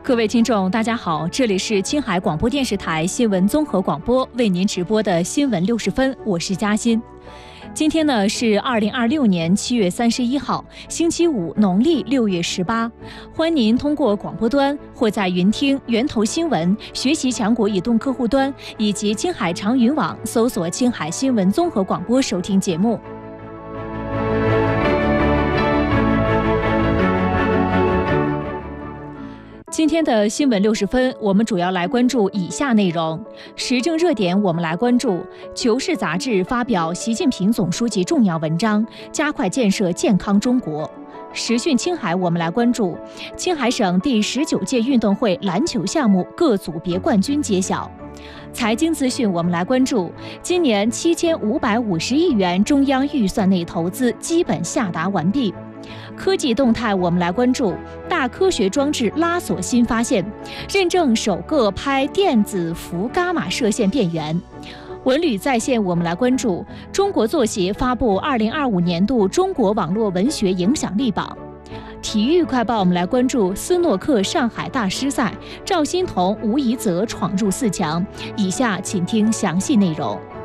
各位听众，大家好，这里是青海广播电视台新闻综合广播为您直播的新闻60分，我是嘉欣。今天呢是2026年7月31号，星期五，农历6月18。欢迎您通过广播端或在云听、源头新闻、学习强国移动客户端以及青海长云网搜索青海新闻综合广播收听节目。今天的新闻60分，我们主要来关注以下内容：时政热点，我们来关注《求是》杂志发表习近平总书记重要文章，加快建设健康中国。时讯青海，我们来关注青海省第19届运动会篮球项目各组别冠军揭晓。财经资讯，我们来关注今年7550亿元中央预算内投资基本下达完毕。科技动态，我们来关注大科学装置拉索新发现，认证首个拍电子伏伽马射线变源。文旅在线，我们来关注中国作协发布2025年度中国网络文学影响力榜。体育快报，我们来关注斯诺克上海大师赛，赵心童、吴怡泽闯入4强。以下请听详细内容。